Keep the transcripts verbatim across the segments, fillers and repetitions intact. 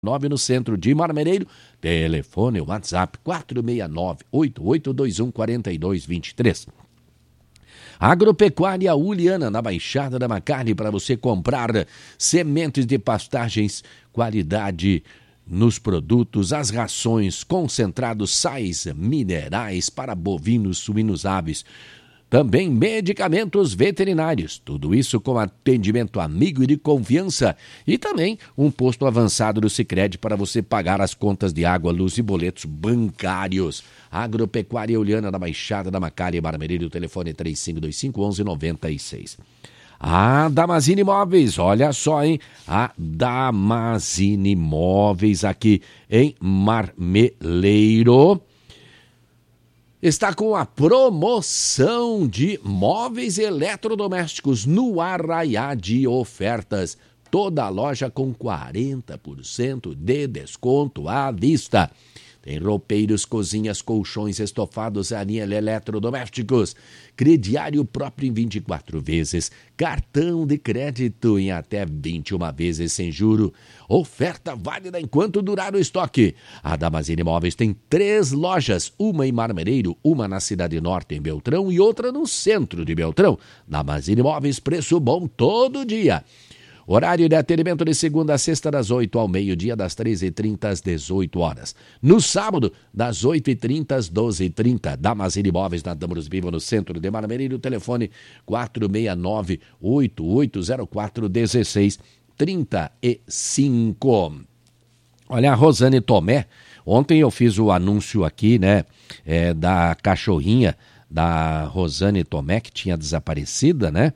nove no centro de Marmereiro, telefone WhatsApp quatro seis nove, oito oito dois um, quatro dois dois três. Agropecuária Uliana, na Baixada da Macari, para você comprar sementes de pastagens, qualidade nos produtos, as rações, concentrados, sais, minerais para bovinos, suínos, aves. Também medicamentos veterinários, tudo isso com atendimento amigo e de confiança. E também um posto avançado do Sicredi para você pagar as contas de água, luz e boletos bancários. Agropecuária Uliana, na Baixada da Macari, Marmereiro, telefone três cinco dois cinco, um um nove seis. A Damazini Imóveis, olha só, hein? A Damazini Imóveis aqui em Marmeleiro está com a promoção de móveis eletrodomésticos no Arraiá de ofertas. Toda a loja com quarenta por cento de desconto à vista. Tem roupeiros, cozinhas, colchões, estofados, aninha eletrodomésticos. Crediário próprio em vinte e quatro vezes. Cartão de crédito em até vinte e uma vezes sem juro. Oferta válida enquanto durar o estoque. A Damazini Imóveis tem três lojas. Uma em Marmereiro, uma na Cidade Norte, em Beltrão, e outra no centro de Beltrão. Damazini Imóveis, preço bom todo dia. Horário de atendimento de segunda a sexta, das oito ao meio-dia, das treze e trinta às dezoito horas. No sábado, das oito e trinta às doze e trinta. Damazini Imóveis, na Damaros Viva, no centro de Marmereiro. Telefone quatro seis nove, oito oito zero quatro, um seis três cinco. Olha, a Rosane Tomé, ontem eu fiz o anúncio aqui, né, é, da cachorrinha da Rosane Tomé, que tinha desaparecida, né?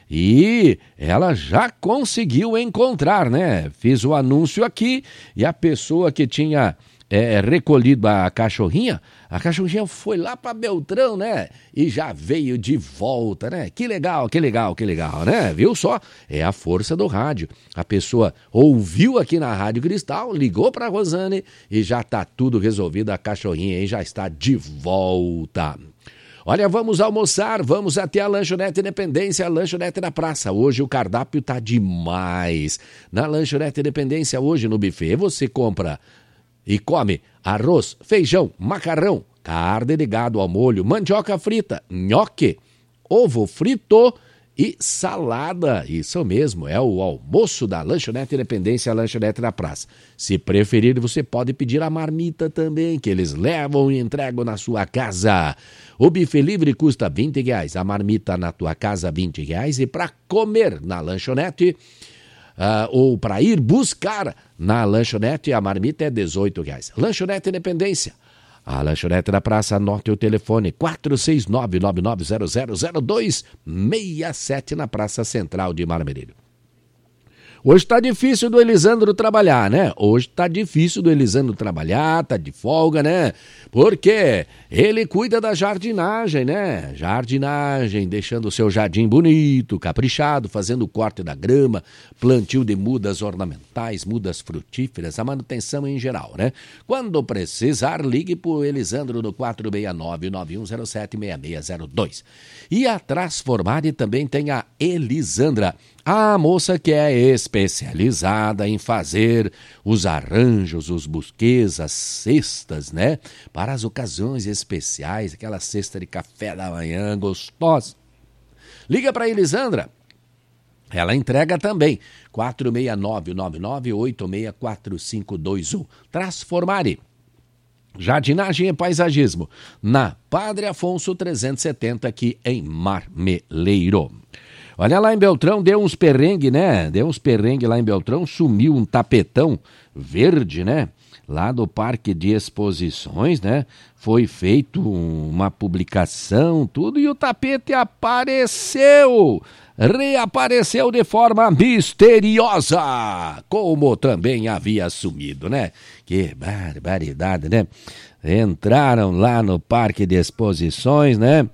E ela já conseguiu encontrar, né? Fiz o anúncio aqui e a pessoa que tinha é, recolhido a cachorrinha, a cachorrinha foi lá para Beltrão, né? E já veio de volta, né? Que legal, que legal, que legal, né? Viu só? É a força do rádio. A pessoa ouviu aqui na Rádio Cristal, ligou para a Rosane e já tá tudo resolvido. A cachorrinha aí já está de volta. Olha, vamos almoçar, vamos até a Lanchonete Independência, a Lanchonete na Praça. Hoje o cardápio tá demais. Na Lanchonete Independência, hoje no buffet, você compra e come arroz, feijão, macarrão, carne de gado ao molho, mandioca frita, nhoque, ovo frito e salada. Isso mesmo, é o almoço da Lanchonete Independência, a Lanchonete na Praça. Se preferir, você pode pedir a marmita também, que eles levam e entregam na sua casa. O buffet livre custa vinte reais, a marmita na tua casa vinte reais, e para comer na lanchonete uh, ou para ir buscar na lanchonete, a marmita é dezoito reais. Lanchonete Independência, a Lanchonete da Praça, anote o telefone quatro seis nove, nove nove zero zero, zero dois seis sete na Praça Central de Marmereiro. Hoje tá difícil do Elisandro trabalhar, né? Hoje tá difícil do Elisandro trabalhar, tá de folga, né? Porque ele cuida da jardinagem, né? Jardinagem, deixando o seu jardim bonito, caprichado, fazendo o corte da grama, plantio de mudas ornamentais, mudas frutíferas, a manutenção em geral, né? Quando precisar, ligue pro Elisandro no quatro seis nove, nove um zero sete, seis seis zero dois. E a Transformare também tem a Elisandra, a moça que é especializada em fazer os arranjos, os buquês, as cestas, né? Para as ocasiões especiais, aquela cesta de café da manhã gostosa. Liga para a Elisandra. Ela entrega também. quatro seis nove, nove nove oito seis quatro cinco dois um. Transformare. Jardinagem e paisagismo. Na Padre Afonso trezentos e setenta, aqui em Marmeleiro. Olha, lá em Beltrão, deu uns perrengue, né? Deu uns perrengue lá em Beltrão, sumiu um tapetão verde, né? Lá do Parque de Exposições, né? Foi feito uma publicação, tudo, e o tapete apareceu! Reapareceu de forma misteriosa, como também havia sumido, né? Que barbaridade, né? Entraram lá no Parque de Exposições, né?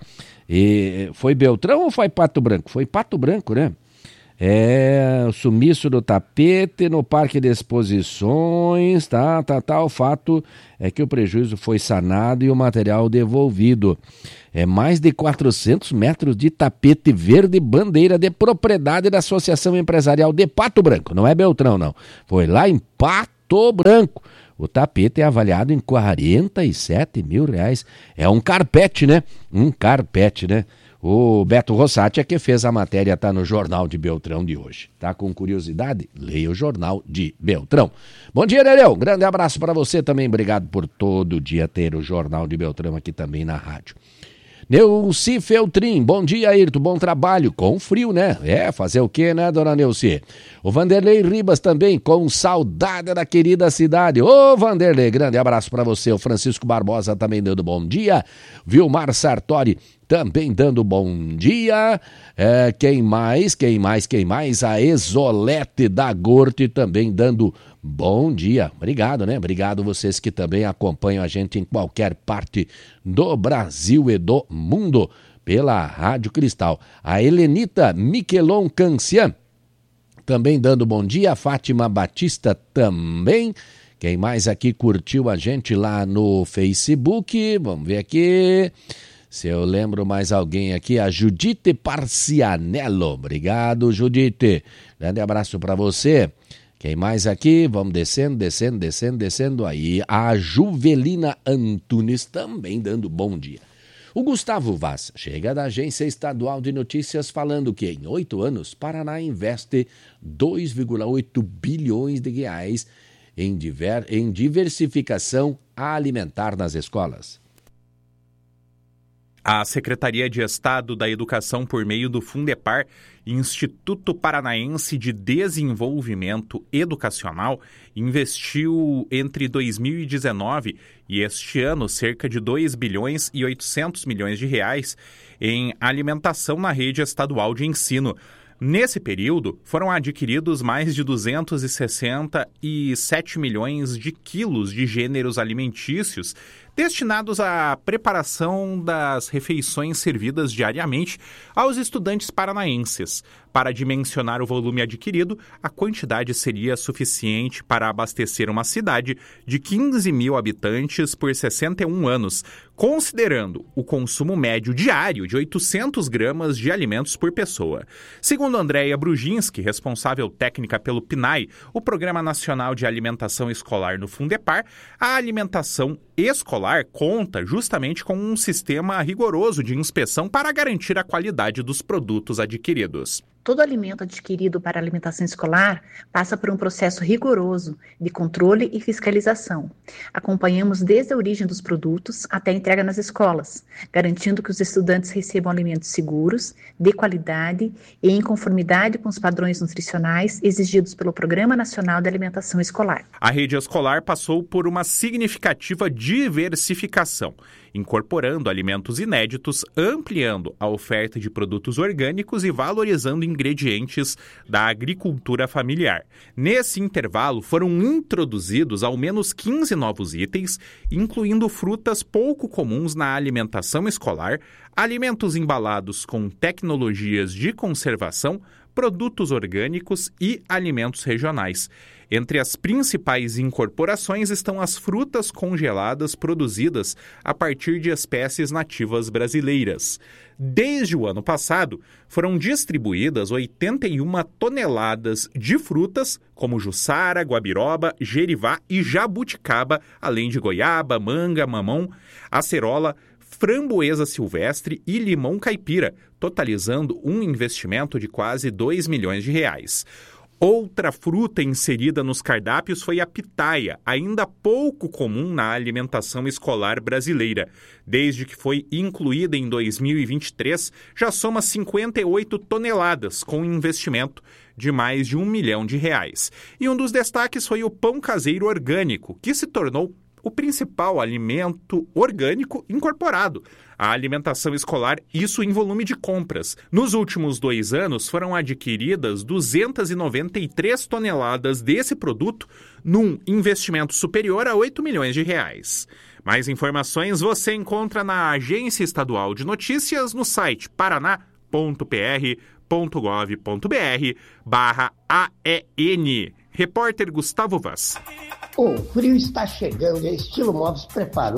E foi Beltrão ou foi Pato Branco? Foi Pato Branco, né? É, o sumiço do tapete no Parque de Exposições, tá, tá, tá. O fato é que o prejuízo foi sanado e o material devolvido. É mais de quatrocentos metros de tapete verde, bandeira de propriedade da Associação Empresarial de Pato Branco. Não é Beltrão, não. Foi lá em Pato Pato Branco. O tapete é avaliado em quarenta e sete mil reais. É um carpete, né? Um carpete, né? O Beto Rossati é que fez a matéria, tá no Jornal de Beltrão de hoje. Tá com curiosidade? Leia o Jornal de Beltrão. Bom dia, Nereu. Grande abraço para você também. Obrigado por todo dia ter o Jornal de Beltrão aqui também na rádio. Neuci Feltrin, bom dia, Ayrton, bom trabalho, com frio, né? É, fazer o quê, né, dona Neuci? O Vanderlei Ribas também, com saudade da querida cidade. Ô, Vanderlei, grande abraço para você. O Francisco Barbosa também dando bom dia. Vilmar Sartori também dando bom dia. É, quem mais, quem mais, quem mais? A Exolete da Gorte também dando bom dia. Obrigado, né? Obrigado vocês que também acompanham a gente em qualquer parte do Brasil e do mundo pela Rádio Cristal. A Helenita Miquelon Cancian também dando bom dia. A Fátima Batista também. Quem mais aqui curtiu a gente lá no Facebook? Vamos ver aqui se eu lembro mais alguém aqui. A Judite Parcianello. Obrigado, Judite. Grande abraço para você. Quem mais aqui? Vamos descendo, descendo, descendo, descendo aí. A Juvelina Antunes também dando bom dia. O Gustavo Vaz chega da Agência Estadual de Notícias falando que em oito anos, Paraná investe dois vírgula oito bilhões de reais em, diver, em diversificação alimentar nas escolas. A Secretaria de Estado da Educação, por meio do Fundepar, Instituto Paranaense de Desenvolvimento Educacional, investiu entre dois mil e dezenove e este ano cerca de dois bilhões e oitocentos milhões de reais em alimentação na rede estadual de ensino. Nesse período, foram adquiridos mais de duzentos e sessenta e sete milhões de quilos de gêneros alimentícios destinados à preparação das refeições servidas diariamente aos estudantes paranaenses. Para dimensionar o volume adquirido, a quantidade seria suficiente para abastecer uma cidade de quinze mil habitantes por sessenta e um anos, considerando o consumo médio diário de oitocentos gramas de alimentos por pessoa. Segundo Andréia Brujinski, responsável técnica pelo P N A E, o Programa Nacional de Alimentação Escolar no Fundepar, a alimentação escolar conta justamente com um sistema rigoroso de inspeção para garantir a qualidade dos produtos adquiridos. Todo alimento adquirido para alimentação escolar passa por um processo rigoroso de controle e fiscalização. Acompanhamos desde a origem dos produtos até a entrega nas escolas, garantindo que os estudantes recebam alimentos seguros, de qualidade e em conformidade com os padrões nutricionais exigidos pelo Programa Nacional de Alimentação Escolar. A rede escolar passou por uma significativa diversificação, incorporando alimentos inéditos, ampliando a oferta de produtos orgânicos e valorizando ingredientes da agricultura familiar. Nesse intervalo, foram introduzidos ao menos quinze novos itens, incluindo frutas pouco comuns na alimentação escolar, alimentos embalados com tecnologias de conservação, produtos orgânicos e alimentos regionais. Entre as principais incorporações estão as frutas congeladas produzidas a partir de espécies nativas brasileiras. Desde o ano passado, foram distribuídas oitenta e uma toneladas de frutas, como juçara, guabiroba, jerivá e jabuticaba, além de goiaba, manga, mamão, acerola, framboesa silvestre e limão caipira, totalizando um investimento de quase dois milhões de reais. Outra fruta inserida nos cardápios foi a pitaia, ainda pouco comum na alimentação escolar brasileira. Desde que foi incluída em dois mil e vinte e três, já soma cinquenta e oito toneladas, com um investimento de mais de um milhão de reais. E um dos destaques foi o pão caseiro orgânico, que se tornou o principal alimento orgânico incorporado à alimentação escolar, isso em volume de compras. Nos últimos dois anos, foram adquiridas duzentas e noventa e três toneladas desse produto, num investimento superior a oito milhões de reais. Mais informações você encontra na Agência Estadual de Notícias no site paraná ponto p r ponto gov ponto b r barra A E N. Repórter Gustavo Vaz. O frio está chegando e a Estilo Móveis preparou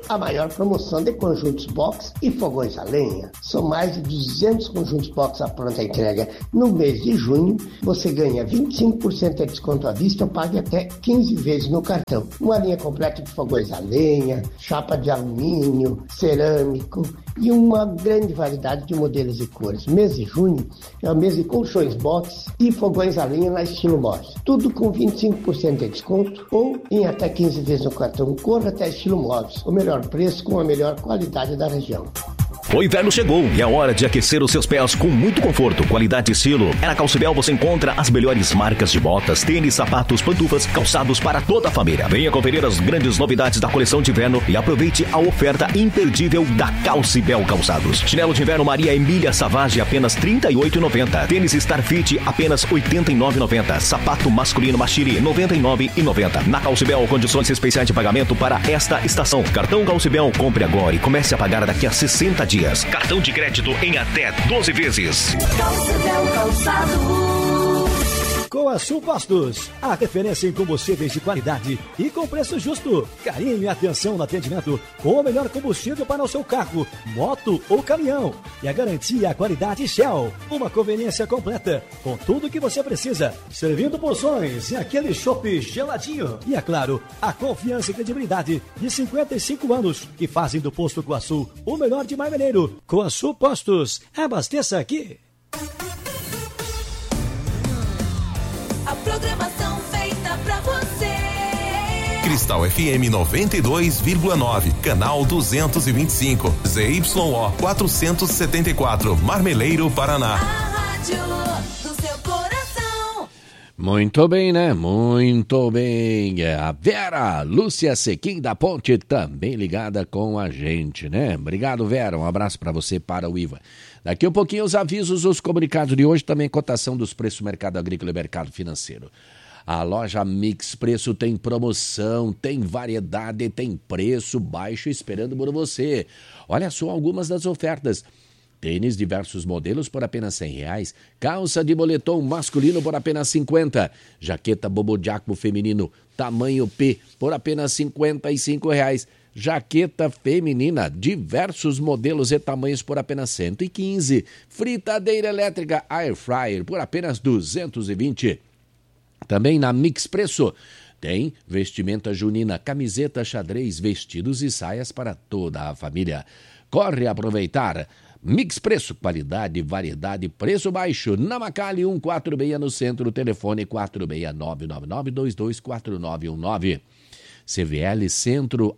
a maior promoção de conjuntos box e fogões a lenha. São mais de duzentos conjuntos box à pronta entrega. No mês de junho, você ganha vinte e cinco por cento de desconto à vista ou pague até quinze vezes no cartão. Uma linha completa de fogões a lenha, chapa de alumínio, cerâmico e uma grande variedade de modelos e cores. Mês de junho é o mês de colchões box e fogões a lenha na estilo móveis. Tudo com vinte e cinco por cento de desconto ou em até quinze vezes no cartão. Corra até estilo móveis. O melhor preço com a melhor qualidade da região. O inverno chegou e é hora de aquecer os seus pés com muito conforto, qualidade e estilo. É na Calcibel você encontra as melhores marcas de botas, tênis, sapatos, pantufas, calçados para toda a família. Venha conferir as grandes novidades da coleção de inverno e aproveite a oferta imperdível da Calcibel Calçados. Chinelo de inverno Maria Emília Savage apenas trinta e oito reais e noventa centavos. Tênis Starfit apenas oitenta e nove reais e noventa centavos. Sapato masculino Machiri noventa e nove reais e noventa centavos. Na Calcibel, condições especiais de pagamento para esta estação. Cartão Calcibel, compre agora e comece a pagar daqui a sessenta dias. Cartão de crédito em até doze vezes. Calcibel Calçados. Coaçu Postos, a referência em combustíveis de qualidade e com preço justo. Carinho e atenção no atendimento com o melhor combustível para o seu carro, moto ou caminhão. E a garantia e a qualidade Shell. Uma conveniência completa com tudo o que você precisa. Servindo porções e aquele chopp geladinho. E é claro, a confiança e credibilidade de cinquenta e cinco anos que fazem do Posto Coaçu o melhor de Marmeleiro. Coaçu Postos, abasteça aqui. A programação feita pra você. Cristal F M noventa e dois vírgula nove, canal duzentos e vinte e cinco, Z Y O quatrocentos e setenta e quatro, Marmeleiro, Paraná. A rádio do seu coração. Muito bem, né? Muito bem. A Vera Lúcia Sequim da Ponte também ligada com a gente, né? Obrigado, Vera. Um abraço para você, para o Iva. Daqui um pouquinho os avisos, os comunicados de hoje, também cotação dos preços do mercado agrícola e mercado financeiro. A loja Mix Preço tem promoção, tem variedade, tem preço baixo esperando por você. Olha só algumas das ofertas. Tênis diversos modelos por apenas cem reais. Calça de moletom masculino por apenas cinquenta. Jaqueta Bobo Jaco feminino tamanho P por apenas cinquenta e cinco reais. Jaqueta feminina, diversos modelos e tamanhos por apenas cento e quinze. Fritadeira elétrica Air Fryer por apenas duzentos e vinte. Também na Mix Preço tem vestimenta junina, camiseta xadrez, vestidos e saias para toda a família. Corre aproveitar. Mix Preço, qualidade, variedade, preço baixo. Na Macali cento e quarenta e seis no centro, telefone quatro seis nove nove nove dois dois quatro nove um nove. C V L Centro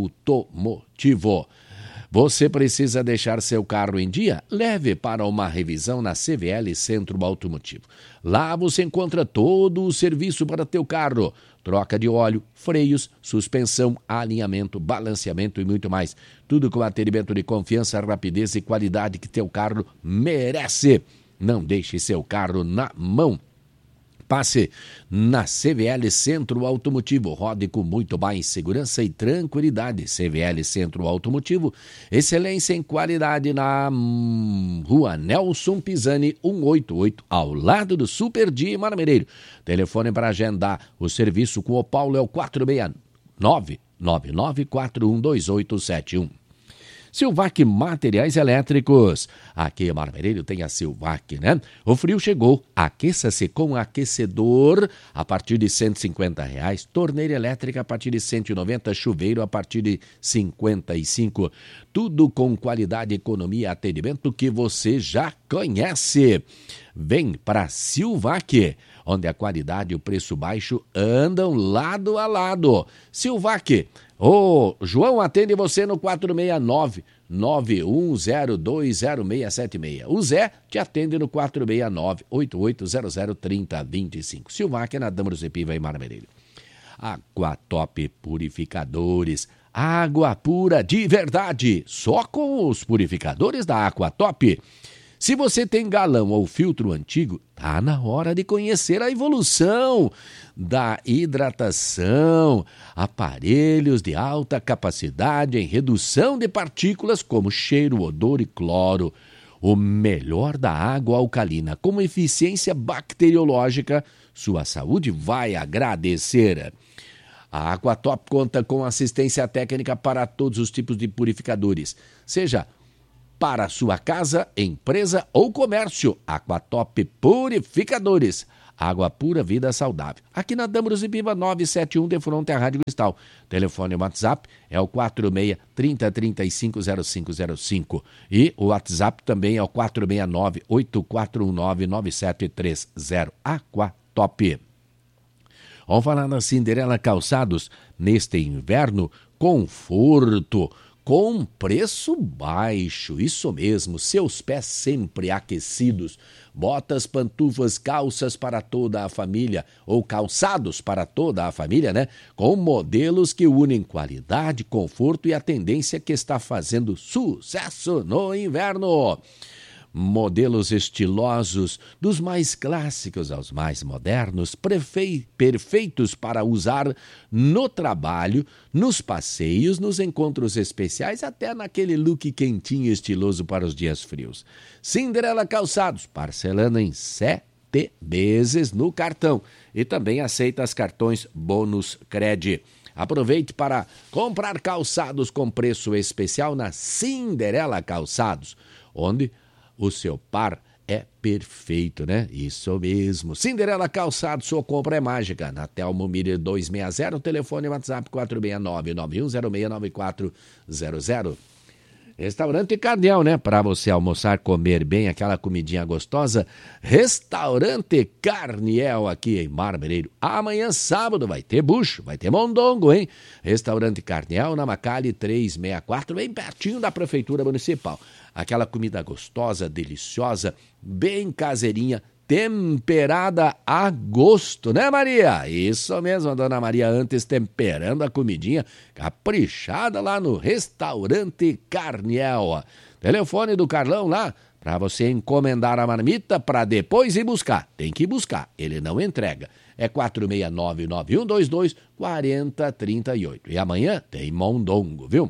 Automotivo. Você precisa deixar seu carro em dia? Leve para uma revisão na C V L Centro Automotivo. Lá você encontra todo o serviço para teu carro. Troca de óleo, freios, suspensão, alinhamento, balanceamento e muito mais. Tudo com atendimento de confiança, rapidez e qualidade que teu carro merece. Não deixe seu carro na mão. Passe na C V L Centro Automotivo, rode com muito mais segurança e tranquilidade. C V L Centro Automotivo, excelência em qualidade na hum, Rua Nelson Pisani, cento e oitenta e oito, ao lado do Super Dia Marmeleiro. Telefone para agendar o serviço com o Paulo é o quatro seis nove nove nove quatro um dois oito sete um. Silvac Materiais Elétricos. Aqui em Marmeleiro tem a Silvac, né? O frio chegou. Aqueça-se com aquecedor a partir de cento e cinquenta reais. Torneira elétrica a partir de cento e noventa. Chuveiro a partir de cinquenta e cinco. Tudo com qualidade, economia e atendimento que você já conhece. Vem para Silvac, onde a qualidade e o preço baixo andam lado a lado. Silvac. Ô, João atende você no quatro seis nove nove um zero dois zero seis sete seis. O Zé te atende no quatro seis nove oito oito zero zero três zero dois cinco. Silvac é na Dama do Zepiva e Marmeleiro. Aquatop Purificadores. Água pura de verdade. Só com os purificadores da Aquatop. Se você tem galão ou filtro antigo, tá na hora de conhecer a evolução da hidratação, aparelhos de alta capacidade em redução de partículas como cheiro, odor e cloro. O melhor da água alcalina com eficiência bacteriológica, sua saúde vai agradecer. A Aquatop conta com assistência técnica para todos os tipos de purificadores, seja para sua casa, empresa ou comércio. Aquatop Purificadores. Água pura, vida saudável. Aqui na Dâmaros e Piva, nove sete um, de fronte à Rádio Cristal. Telefone e WhatsApp é o quatro seis, trinta, trinta e cinco, zero cinco zero cinco. E o WhatsApp também é o quatro seis nove, oito quatro um nove, nove sete três zero. Aquatop. Vamos falar na Cinderela Calçados. Neste inverno, conforto com preço baixo. Isso mesmo, seus pés sempre aquecidos. Botas, pantufas, calças para toda a família, ou calçados para toda a família, né? Com modelos que unem qualidade, conforto e a tendência que está fazendo sucesso no inverno. Modelos estilosos, dos mais clássicos aos mais modernos, prefei- perfeitos para usar no trabalho, nos passeios, nos encontros especiais, até naquele look quentinho e estiloso para os dias frios. Cinderela Calçados, parcelando em sete vezes no cartão e também aceita as cartões Bônus Cred. Aproveite para comprar calçados com preço especial na Cinderela Calçados, onde o seu par é perfeito, né? Isso mesmo. Cinderela Calçados, sua compra é mágica. Na Telmo Miller duzentos e sessenta, telefone e WhatsApp quatro seis nove, nove um zero seis nove quatro zero zero. Restaurante Carniel, né? Para você almoçar, comer bem, aquela comidinha gostosa. Restaurante Carniel aqui em Marmeleiro. Amanhã, sábado, vai ter bucho, vai ter mondongo, hein? Restaurante Carniel, na Macali trezentos e sessenta e quatro, bem pertinho da Prefeitura Municipal. Aquela comida gostosa, deliciosa, bem caseirinha, temperada a gosto, né, Maria? Isso mesmo, a dona Maria antes temperando a comidinha caprichada lá no Restaurante Carniel. Telefone do Carlão lá, para você encomendar a marmita para depois ir buscar. Tem que ir buscar, ele não entrega. É quatro seis nove, nove um dois dois, quatro zero três oito. E amanhã tem mondongo, viu?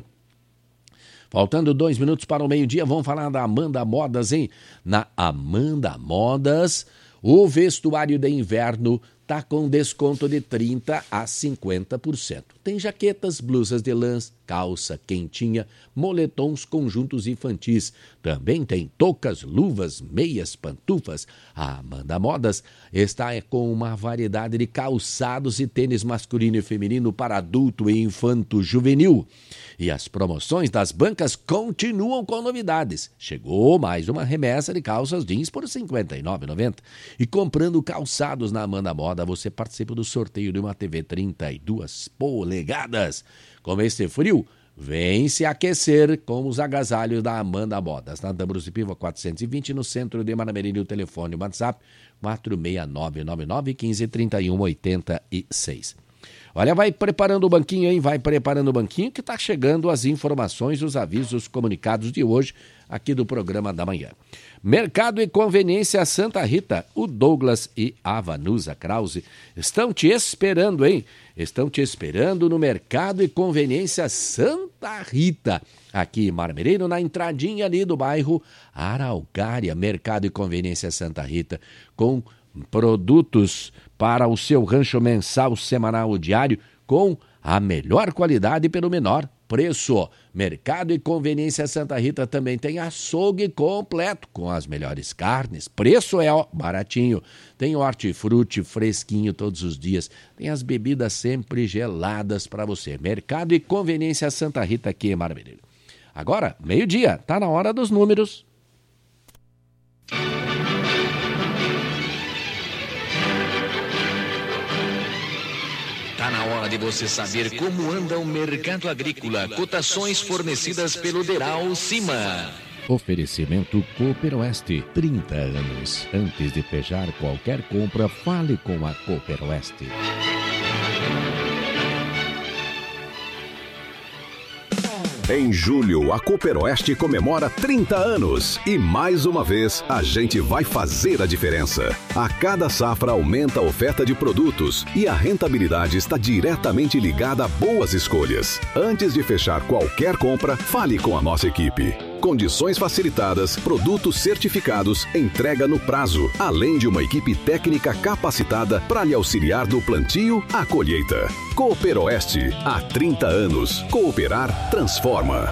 Faltando dois minutos para o meio-dia, vamos falar da Amanda Modas, hein? Na Amanda Modas, o vestuário de inverno tá com desconto de trinta a cinquenta por cento. Tem jaquetas, blusas de lã, calça quentinha, moletons, conjuntos infantis. Também tem toucas, luvas, meias, pantufas. A Amanda Modas está com uma variedade de calçados e tênis masculino e feminino para adulto e infanto juvenil. E as promoções das bancas continuam com novidades. Chegou mais uma remessa de calças jeans por cinquenta e nove reais e noventa centavos. E comprando calçados na Amanda Moda, você participa do sorteio de uma T V trinta e duas polegadas. Com este frio, vem se aquecer com os agasalhos da Amanda Modas. Na Dâmaros de Piva quatrocentos e vinte, no centro de Marmeleiro, o telefone, o WhatsApp quatro seis nove nove nove, um cinco, três um oito seis. Olha, vai preparando o banquinho, hein? Vai preparando o banquinho que está chegando as informações, os avisos, os comunicados de hoje aqui do programa da manhã. Mercado e Conveniência Santa Rita, o Douglas e a Vanusa Krause estão te esperando, hein? Estão te esperando no Mercado e Conveniência Santa Rita, aqui em Marmeleiro, na entradinha ali do bairro Araucária. Mercado e Conveniência Santa Rita, com produtos para o seu rancho mensal, semanal ou diário, com a melhor qualidade pelo menor preço. Mercado e Conveniência Santa Rita também tem açougue completo, com as melhores carnes. Preço é ó, baratinho. Tem hortifruti fresquinho todos os dias. Tem as bebidas sempre geladas para você. Mercado e Conveniência Santa Rita aqui em Marmeleiro. Agora, meio-dia, tá na hora dos números. Está na hora de você saber como anda o mercado agrícola. Cotações fornecidas pelo Deral Cima. Oferecimento Cooper Oeste, trinta anos. Antes de fechar qualquer compra, fale com a Cooper Oeste. Em julho, a Cooper Oeste comemora trinta anos e, mais uma vez, a gente vai fazer a diferença. A cada safra aumenta a oferta de produtos e a rentabilidade está diretamente ligada a boas escolhas. Antes de fechar qualquer compra, fale com a nossa equipe. condições facilitadas, produtos certificados, entrega no prazo, além de uma equipe técnica capacitada para lhe auxiliar do plantio à colheita. Cooperoeste, há trinta anos. Cooperar transforma.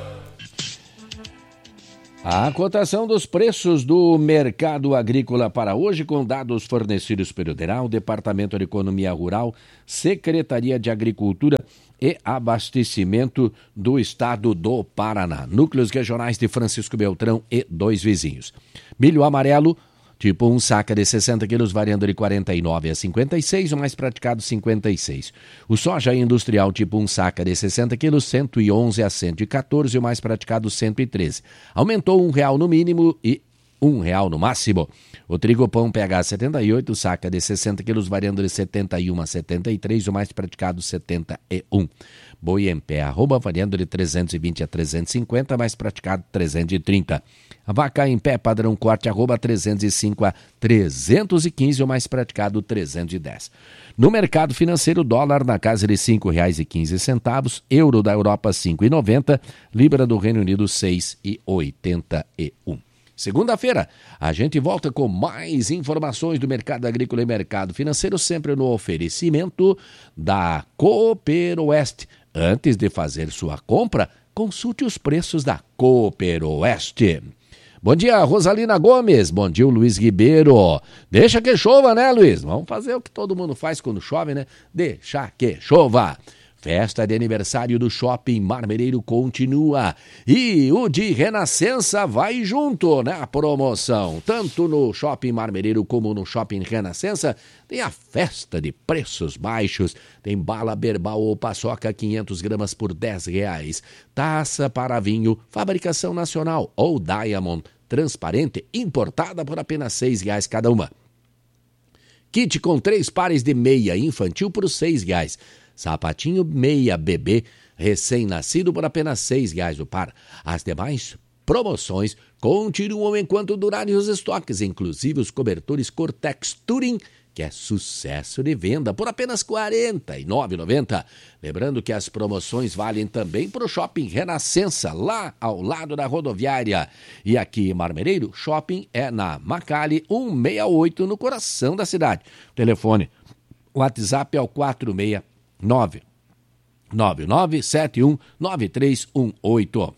A cotação dos preços do mercado agrícola para hoje, com dados fornecidos pelo DERAL, Departamento de Economia Rural, Secretaria de Agricultura e Abastecimento do Estado do Paraná. Núcleos regionais de Francisco Beltrão e dois vizinhos. Milho amarelo, tipo um saca de sessenta quilos, variando de quarenta e nove a cinquenta e seis, o mais praticado cinquenta e seis. O soja industrial, tipo um saca de sessenta quilos, cento e onze a cento e quatorze, o mais praticado cento e treze. Aumentou um real no mínimo e um real no máximo. O trigo pão P H setenta e oito, saca de sessenta quilos, variando de setenta e um a setenta e três, o mais praticado setenta e um. Boi em pé, arroba, variando de trezentos e vinte a trezentos e cinquenta, mais praticado trezentos e trinta. A vaca em pé, padrão corte, arroba, trezentos e cinco a trezentos e quinze, o mais praticado trezentos e dez. No mercado financeiro, dólar na casa de cinco reais e quinze centavos, euro da Europa cinco reais e noventa centavos, libra do Reino Unido seis reais e oitenta e um. Segunda-feira, a gente volta com mais informações do mercado agrícola e mercado financeiro, sempre no oferecimento da Cooperoeste. Antes de fazer sua compra, consulte os preços da Cooperoeste. Bom dia, Rosalina Gomes. Bom dia, Luiz Ribeiro. Deixa que chova, né, Luiz? Vamos fazer o que todo mundo faz quando chove, né? Deixa que chova. Festa de aniversário do Shopping Marmereiro continua. E o de Renascença vai junto, né? A promoção. Tanto no Shopping Marmereiro como no Shopping Renascença tem a festa de preços baixos. Tem bala Berbal ou paçoca quinhentas gramas por dez reais. Taça para vinho, fabricação nacional ou Diamond transparente, importada por apenas seis reais cada uma. Kit com três pares de meia infantil por seis reais. Sapatinho meia bebê recém-nascido por apenas seis reais o par. As demais promoções continuam enquanto durarem os estoques, inclusive os cobertores Cortex Touring, que é sucesso de venda por apenas quarenta e nove reais e noventa centavos. Lembrando que as promoções valem também para o Shopping Renascença, lá ao lado da rodoviária. E aqui em Marmereiro, shopping é na Macali cento e sessenta e oito, no coração da cidade. O telefone, o WhatsApp é o quatro seis nove nove nove sete um nove três um oito.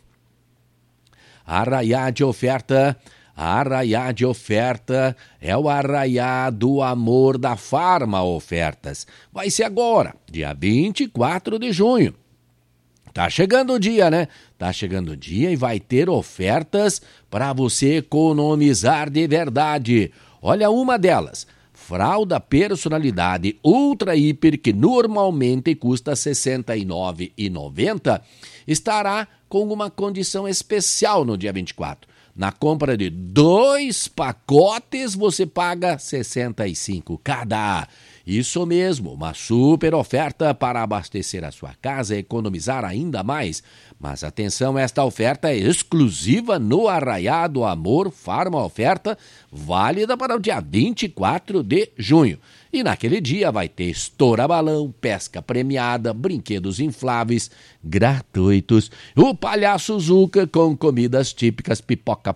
Arraiá de oferta, Arraiá de oferta é o Arraiá do Amor da Farma Ofertas. Vai ser agora, dia vinte e quatro de junho. Tá chegando o dia, né? Tá chegando o dia e vai ter ofertas para você economizar de verdade. Olha uma delas. Fralda personalidade Ultra Hiper, que normalmente custa sessenta e nove reais e noventa centavos, estará com uma condição especial no dia vinte e quatro. Na compra de dois pacotes, você paga sessenta e cinco reais cada. Isso mesmo, uma super oferta para abastecer a sua casa e economizar ainda mais. Mas atenção, esta oferta é exclusiva no Arraiá do Amor Farma Oferta, válida para o dia vinte e quatro de junho. E naquele dia vai ter estoura-balão, pesca premiada, brinquedos infláveis gratuitos, o Palhaço Zuca com comidas típicas, pipoca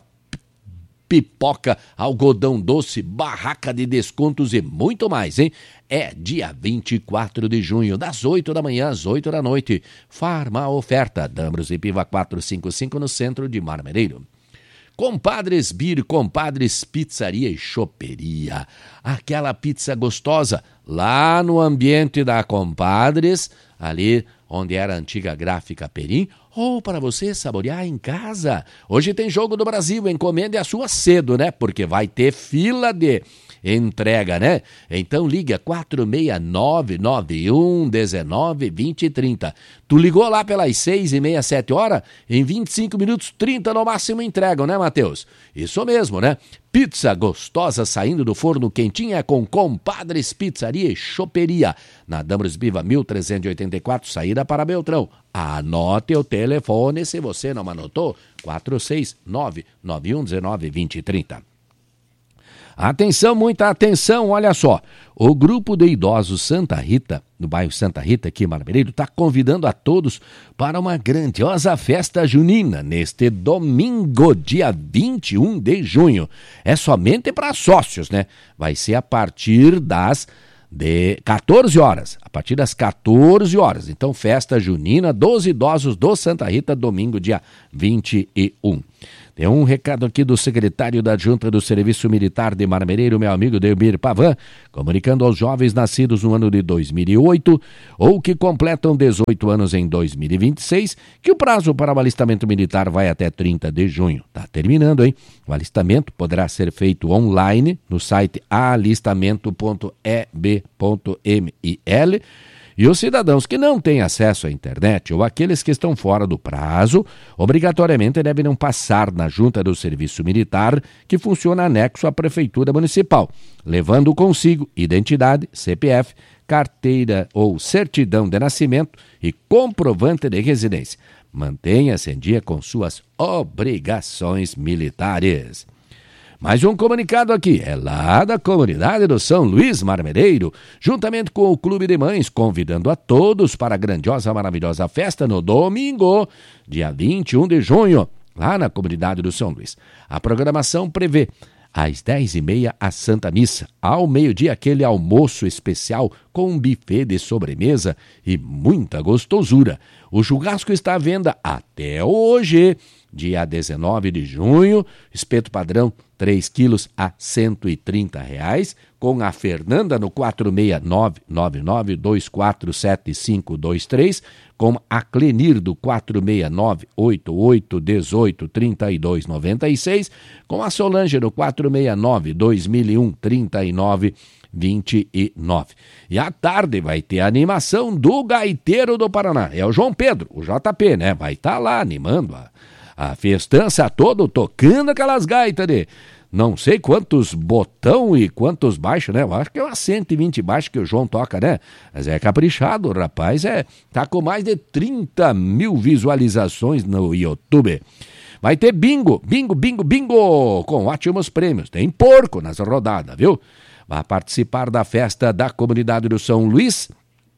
pipoca, algodão doce, barraca de descontos e muito mais, hein? É dia vinte e quatro de junho, das oito da manhã às oito da noite. Farma Oferta, Dambros e Piva quatrocentos e cinquenta e cinco, no centro de Marmereiro. Compadres Bir, Compadres Pizzaria e Choperia. Aquela pizza gostosa lá no ambiente da Compadres, ali onde era a antiga Gráfica Perim, ou para você saborear em casa. Hoje tem Jogo do Brasil, encomende a sua cedo, né? Porque vai ter fila de entrega, né? Então liga quatro seis nove nove um um nove dois zero três zero. Tu ligou lá pelas seis e meia, sete horas, em vinte e cinco minutos, trinta no máximo entregam, né, Matheus? Isso mesmo, né? Pizza gostosa saindo do forno quentinha com Compadres Pizzaria e Choperia. Na Dambros Biva mil trezentos e oitenta e quatro, saída para Beltrão. Anote o telefone se você não anotou, quatro seis nove nove um um nove dois zero três zero. Atenção, muita atenção, olha só. O grupo de idosos Santa Rita, no bairro Santa Rita, aqui em Marmeleiro, está convidando a todos para uma grandiosa festa junina neste domingo, dia vinte e um de junho. É somente para sócios, né? Vai ser a partir das de quatorze horas, a partir das quatorze horas. Então, festa junina dos idosos do Santa Rita, domingo, dia vinte e um. Tem um recado aqui do secretário da Junta do Serviço Militar de Marmeleiro, meu amigo Delmir Pavan, comunicando aos jovens nascidos no ano de dois mil e oito ou que completam dezoito anos em dois mil e vinte e seis que o prazo para o alistamento militar vai até trinta de junho. Tá terminando, hein? O alistamento poderá ser feito online no site alistamento ponto e b ponto m i l. E os cidadãos que não têm acesso à internet ou aqueles que estão fora do prazo, obrigatoriamente devem passar na Junta do Serviço Militar, que funciona anexo à Prefeitura Municipal, levando consigo identidade, C P F, carteira ou certidão de nascimento e comprovante de residência. Mantenha-se em dia com suas obrigações militares. Mais um comunicado aqui, é lá da comunidade do São Luís Marmeleiro, juntamente com o Clube de Mães, convidando a todos para a grandiosa, maravilhosa festa no domingo, dia vinte e um de junho, lá na comunidade do São Luís. A programação prevê às dez e meia a Santa Missa, ao meio-dia aquele almoço especial com um buffet de sobremesa e muita gostosura. O churrasco está à venda até hoje, dia dezenove de junho, espeto padrão três quilos a cento e trinta reais, com a Fernanda no quatro seis nove nove nove dois quatro sete cinco dois três, com a Clenir do quatro seis nove oito oito um oito três dois nove seis, com a Solange no quatro seis nove dois mil e um trinta e nove vinte e nove. E à tarde vai ter a animação do Gaiteiro do Paraná. É o João Pedro, o J P, né? Vai estar tá lá animando a A festança toda, tocando aquelas gaitas de não sei quantos botão e quantos baixos, né? Eu acho que é umas cento e vinte baixos que o João toca, né? Mas é caprichado, o rapaz é, tá com mais de trinta mil visualizações no YouTube. Vai ter bingo, bingo, bingo, bingo, com ótimos prêmios. Tem porco nas rodadas, viu? Vai participar da festa da comunidade do São Luís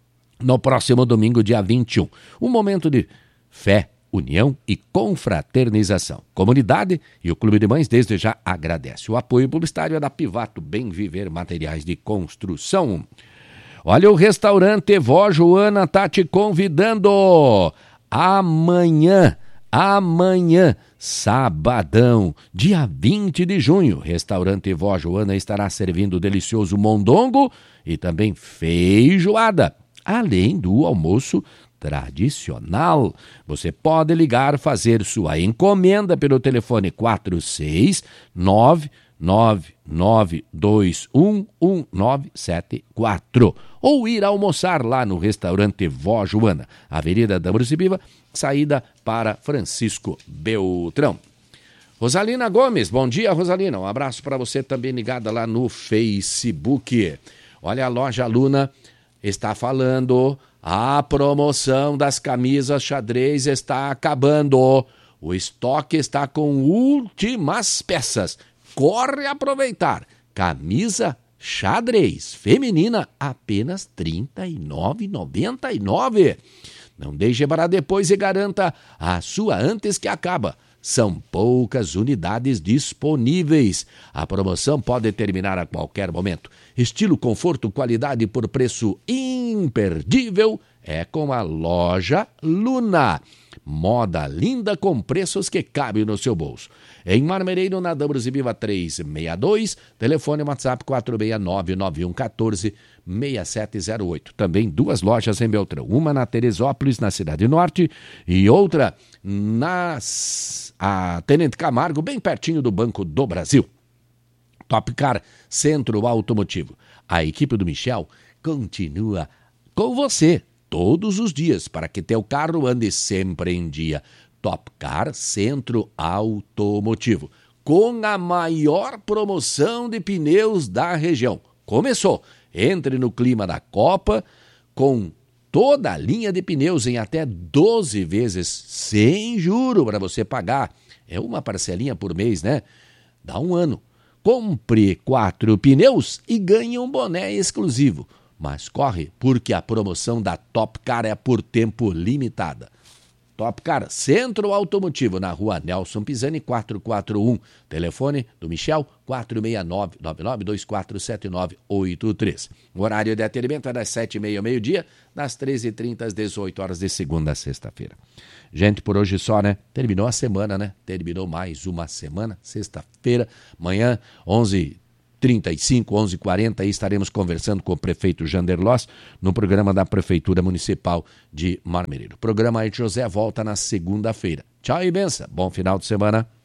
no próximo domingo, dia vinte e um. Um momento de fé, união e confraternização. Comunidade e o Clube de Mães desde já agradece. O apoio publicitário é da Pivato Bem Viver Materiais de Construção. Olha, o restaurante Vó Joana tá te convidando amanhã, amanhã, sabadão, dia vinte de junho. Restaurante Vó Joana estará servindo delicioso mondongo e também feijoada, além do almoço tradicional. Você pode ligar, fazer sua encomenda pelo telefone quatro seis nove nove nove dois um um nove sete quatro ou ir almoçar lá no restaurante Vó Joana, Avenida da Brucibiva, saída para Francisco Beltrão. Rosalina Gomes, bom dia, Rosalina, um abraço para você também ligada lá no Facebook. Olha, a loja Luna está falando, a promoção das camisas xadrez está acabando. O estoque está com últimas peças. Corre aproveitar. Camisa xadrez feminina apenas trinta e nove reais e noventa e nove centavos. Não deixe para depois e garanta a sua antes que acaba. São poucas unidades disponíveis. A promoção pode terminar a qualquer momento. Estilo, conforto, qualidade por preço imperdível é com a loja Luna. Moda linda com preços que cabem no seu bolso. Em Marmeleiro, na Brucibiva trezentos e sessenta e dois, telefone WhatsApp quatro seis nove nove um um quatro seis sete zero oito. Também duas lojas em Beltrão, uma na Teresópolis, na Cidade Norte, e outra na a Tenente Camargo, bem pertinho do Banco do Brasil. Topcar Centro Automotivo. A equipe do Michel continua com você todos os dias para que teu carro ande sempre em dia. Topcar Centro Automotivo, com a maior promoção de pneus da região. Começou. Entre no clima da Copa com toda a linha de pneus em até doze vezes sem juro para você pagar. É uma parcelinha por mês, né? Dá um ano. Compre quatro pneus e ganhe um boné exclusivo. Mas corre, porque a promoção da Top Car é por tempo limitado. Top Car, Centro Automotivo, na rua Nelson Pisani, quatrocentos e quarenta e um. Telefone do Michel, quatro seis nove, nove nove dois quatro sete nove oito três. O horário de atendimento é das sete e meia ao meio-dia, das treze e trinta às dezoito horas, de segunda a sexta-feira. Gente, por hoje só, né? Terminou a semana, né? Terminou mais uma semana, sexta-feira, amanhã, onze e trinta e cinco, onze e quarenta, aí estaremos conversando com o prefeito Jander Loss no programa da Prefeitura Municipal de Marmeleiro. O programa Ayrton José volta na segunda-feira. Tchau e benção. Bom final de semana.